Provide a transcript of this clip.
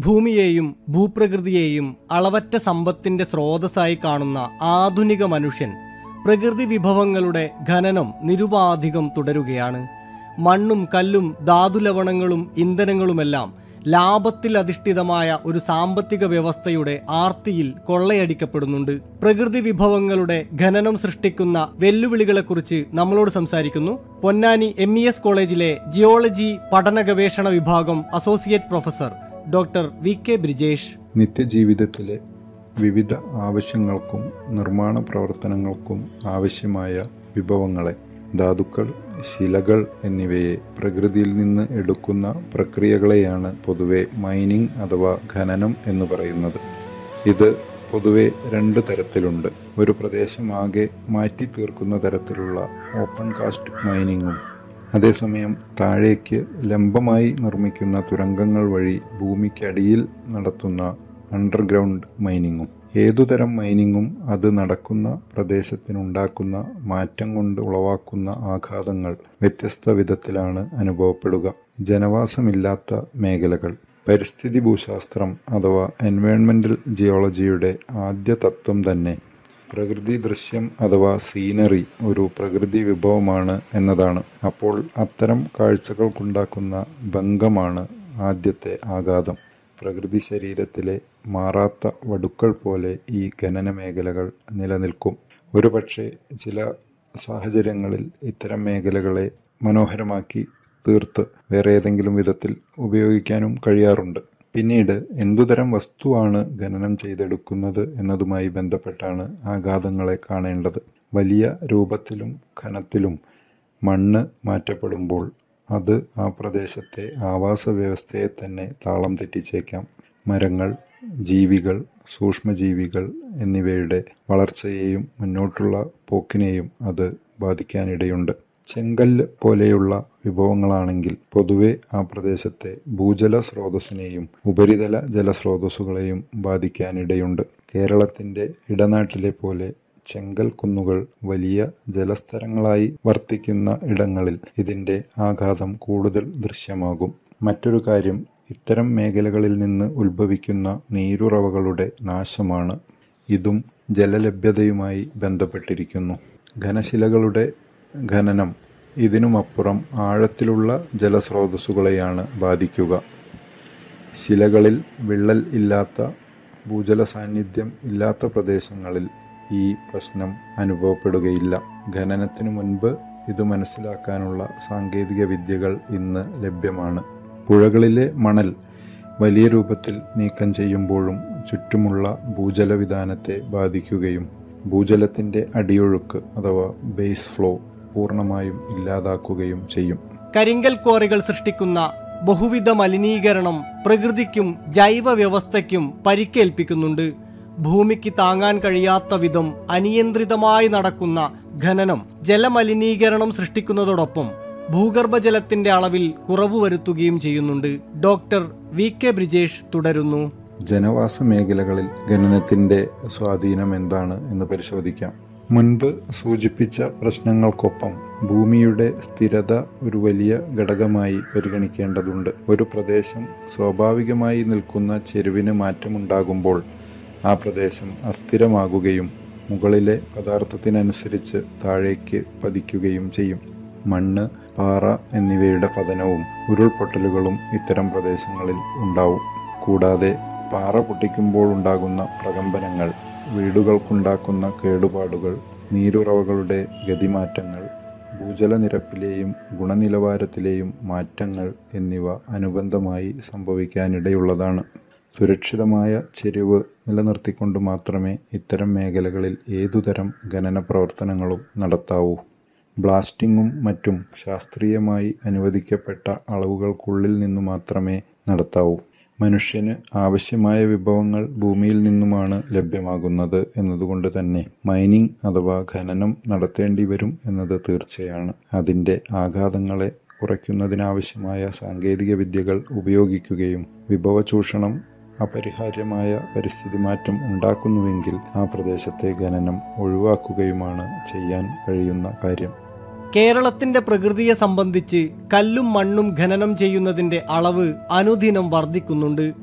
ഭൂമിയെയും ഭൂപ്രകൃതിയെയും അളവറ്റ സമ്പത്തിന്റെ സ്രോതസ്സായി കാണുന്ന ആധുനിക മനുഷ്യൻ പ്രകൃതി വിഭവങ്ങളുടെ ഖനനം നിരുപാധികം തുടരുകയാണ്. മണ്ണും കല്ലും ധാതുലവണങ്ങളും ഇന്ധനങ്ങളുമെല്ലാം ലാഭത്തിൽ അധിഷ്ഠിതമായ ഒരു സാമ്പത്തിക വ്യവസ്ഥയുടെ ആർത്തിയിൽ കൊള്ളയടിക്കപ്പെടുന്നുണ്ട്. പ്രകൃതി വിഭവങ്ങളുടെ ഖനനം സൃഷ്ടിക്കുന്ന വെല്ലുവിളികളെക്കുറിച്ച് നമ്മളോട് സംസാരിക്കുന്നു പൊന്നാനി MES കോളേജിലെ ജിയോളജി പഠന ഗവേഷണ വിഭാഗം associate professor doctor VK Brijesh. നിത്യജീവിതത്തിലെ വിവിധ ആവശ്യങ്ങൾക്കും നിർമ്മാണ പ്രവർത്തനങ്ങൾക്കും ആവശ്യമായ വിഭവങ്ങളെ, ധാതുക്കൾ, ശിലകൾ എന്നിവയെ പ്രകൃതിയിൽ നിന്ന് എടുക്കുന്ന പ്രക്രിയകളെയാണ് പൊതുവെ മൈനിങ് അഥവാ ഖനനം എന്ന് പറയുന്നത്. ഇത് പൊതുവെ 2 തരത്തിലുണ്ട്. ഒരു പ്രദേശം ആകെ മാറ്റി തീർക്കുന്ന തരത്തിലുള്ള ഓപ്പൺ കാസ്റ്റ് മൈനിങ്ങും അതേസമയം താഴേക്ക് ലംബമായി നിർമ്മിക്കുന്ന തുരങ്കങ്ങൾ വഴി ഭൂമിക്കടിയിൽ നടത്തുന്ന അണ്ടർഗ്രൗണ്ട് മൈനിങ്ങും. ഏതുതരം മൈനിങ്ങും അത് നടക്കുന്ന പ്രദേശത്തിനുണ്ടാക്കുന്ന മാറ്റം കൊണ്ട് ഉളവാക്കുന്ന ആഘാതങ്ങൾ വ്യത്യസ്ത വിധത്തിലാണ് അനുഭവപ്പെടുക. ജനവാസമില്ലാത്ത മേഖലകൾ. പരിസ്ഥിതി ഭൂശാസ്ത്രം അഥവാ എൻവയോൺമെന്റൽ ജിയോളജിയുടെ ആദ്യ തത്വം തന്നെ പ്രകൃതി ദൃശ്യം അഥവാ സീനറി ഒരു പ്രകൃതി വിഭവമാണ് എന്നതാണ്. അപ്പോൾ അത്തരം കാഴ്ചകൾക്കുണ്ടാക്കുന്ന ഭംഗമാണ് ആദ്യത്തെ ആഘാതം. പ്രകൃതി ശരീരത്തിലെ മാറാത്ത വടുക്കൾ പോലെ ഈ ഖനന മേഖലകൾ നിലനിൽക്കും. ഒരുപക്ഷെ ചില സാഹചര്യങ്ങളിൽ ഇത്തരം മേഖലകളെ മനോഹരമാക്കി തീർത്ത് വേറെ ഏതെങ്കിലും വിധത്തിൽ ഉപയോഗിക്കാനും കഴിയാറുണ്ട്. പിന്നീട് എന്തുതരം വസ്തുവാണ് ഖനനം ചെയ്തെടുക്കുന്നത് എന്നതുമായി ബന്ധപ്പെട്ടാണ് ആഘാതങ്ങളെ കാണേണ്ടത്. വലിയ രൂപത്തിലും ഘനത്തിലും മണ്ണ് മാറ്റപ്പെടുമ്പോൾ അത് ആ പ്രദേശത്തെ ആവാസ വ്യവസ്ഥയെ തന്നെ താളം തെറ്റിച്ചേക്കാം. മരങ്ങൾ, ജീവികൾ, സൂക്ഷ്മജീവികൾ എന്നിവയുടെ വളർച്ചയെയും മുന്നോട്ടുള്ള പോക്കിനെയും അത് ബാധിക്കാനിടയുണ്ട്. ചെങ്കല്ല് പോലെയുള്ള വിഭവങ്ങളാണെങ്കിൽ പൊതുവെ ആ പ്രദേശത്തെ ഭൂജല സ്രോതസ്സിനെയും ഉപരിതല ജലസ്രോതസ്സുകളെയും ബാധിക്കാനിടയുണ്ട്. കേരളത്തിൻ്റെ ഇടനാട്ടിലെ പോലെ ചെങ്കൽ കുന്നുകൾ വലിയ ജലസ്തരങ്ങളായി വർത്തിക്കുന്ന ഇടങ്ങളിൽ ഇതിൻ്റെ ആഘാതം കൂടുതൽ ദൃശ്യമാകും. മറ്റൊരു കാര്യം, ഇത്തരം മേഖലകളിൽ നിന്ന് ഉത്ഭവിക്കുന്ന നീരുറവകളുടെ നാശമാണ്. ഇതും ജലലഭ്യതയുമായി ബന്ധപ്പെട്ടിരിക്കുന്നു. ഘനശിലകളുടെ ഖനനം ഇതിനുമപ്പുറം ആഴത്തിലുള്ള ജലസ്രോതസ്സുകളെയാണ് ബാധിക്കുക. ശിലകളിൽ വിള്ളൽ ഇല്ലാത്ത, ഭൂജല സാന്നിധ്യം ഇല്ലാത്ത പ്രദേശങ്ങളിൽ ഈ പ്രശ്നം അനുഭവപ്പെടുകയില്ല. ഖനനത്തിനു മുൻപ് ഇത് മനസ്സിലാക്കാനുള്ള സാങ്കേതിക വിദ്യകൾ ഇന്ന് ലഭ്യമാണ്. പുഴകളിലെ മണൽ വലിയ രൂപത്തിൽ നീക്കം ചെയ്യുമ്പോഴും ചുറ്റുമുള്ള ഭൂജലവിധാനത്തെ ബാധിക്കുകയും ഭൂജലത്തിൻ്റെ അടിയൊഴുക്ക് അഥവാ ബേസ് ഫ്ലോ പൂർണ്ണമായും ഇല്ലാതാക്കുകയും ചെയ്യും. കരിങ്കൽ ക്വാറികൾ സൃഷ്ടിക്കുന്ന ബഹുവിധ മലിനീകരണം പ്രകൃതിക്കും ജൈവ വ്യവസ്ഥയ്ക്കും പരിക്കേൽപ്പിക്കുന്നുണ്ട്. ഭൂമിക്ക് താങ്ങാൻ കഴിയാത്ത വിധം അനിയന്ത്രിതമായി നടക്കുന്ന ഖനനം ജലമലിനീകരണം സൃഷ്ടിക്കുന്നതോടൊപ്പം ഭൂഗർഭജലത്തിന്റെ അളവിൽ കുറവ് വരുത്തുകയും ചെയ്യുന്നുണ്ട്. ഡോക്ടർ VK ബ്രിജേഷ് തുടരുന്നു. ജനവാസ മേഖലകളിൽ ഖനനത്തിൻ്റെ സ്വാധീനം എന്താണ് എന്ന് പരിശോധിക്കാം. മുൻപ് സൂചിപ്പിച്ച പ്രശ്നങ്ങൾക്കൊപ്പം ഭൂമിയുടെ സ്ഥിരത ഒരു വലിയ ഘടകമായി പരിഗണിക്കേണ്ടതുണ്ട്. ഒരു പ്രദേശം സ്വാഭാവികമായി നിൽക്കുന്ന ചെരുവിന് മാറ്റമുണ്ടാകുമ്പോൾ ആ പ്രദേശം അസ്ഥിരമാകുകയും മുകളിലെ പദാർത്ഥത്തിനനുസരിച്ച് താഴേക്ക് പതിക്കുകയും ചെയ്യും. മണ്ണ്, പാറ എന്നിവയുടെ പതനവും ഉരുൾപൊട്ടലുകളും ഇത്തരം പ്രദേശങ്ങളിൽ ഉണ്ടാവും. കൂടാതെ പാറ പൊട്ടിക്കുമ്പോൾ ഉണ്ടാകുന്ന പ്രകമ്പനങ്ങൾ, വീടുകൾക്കുണ്ടാക്കുന്ന കേടുപാടുകൾ, നീരുറവകളുടെ ഗതിമാറ്റങ്ങൾ, ഭൂജലനിരപ്പിലെയും ഗുണനിലവാരത്തിലെയും മാറ്റങ്ങൾ എന്നിവ അനുബന്ധമായി സംഭവിക്കാനിടയുള്ളതാണ്. സുരക്ഷിതമായ ചെരിവ് നിലനിർത്തിക്കൊണ്ട് മാത്രമേ ഇത്തരം മേഖലകളിൽ ഏതുതരം ഖനന പ്രവർത്തനങ്ങളും നടത്താവൂ. ബ്ലാസ്റ്റിങ്ങും മറ്റും ശാസ്ത്രീയമായി അനുവദിക്കപ്പെട്ട അളവുകൾക്കുള്ളിൽ നിന്നു മാത്രമേ നടത്താവൂ. മനുഷ്യന് ആവശ്യമായ വിഭവങ്ങൾ ഭൂമിയിൽ നിന്നുമാണ് ലഭ്യമാകുന്നത് എന്നതുകൊണ്ട് തന്നെ മൈനിങ് അഥവാ ഖനനം നടത്തേണ്ടി വരും എന്നത് തീർച്ചയാണ്. അതിൻ്റെ ആഘാതങ്ങളെ കുറയ്ക്കുന്നതിനാവശ്യമായ സാങ്കേതിക വിദ്യകൾ ഉപയോഗിക്കുകയും വിഭവ ചൂഷണം അപരിഹാര്യമായ പരിസ്ഥിതി മാറ്റം ഉണ്ടാക്കുന്നുവെങ്കിൽ ആ പ്രദേശത്തെ ഖനനം ഒഴിവാക്കുകയുമാണ് ചെയ്യാൻ കഴിയുന്ന കാര്യം. കേരളത്തിന്റെ പ്രകൃതിയെ സംബന്ധിച്ച് കല്ലും മണ്ണും ഖനനം ചെയ്യുന്നതിന്റെ അളവ് അനുദിനം വർദ്ധിക്കുന്നുണ്ട്.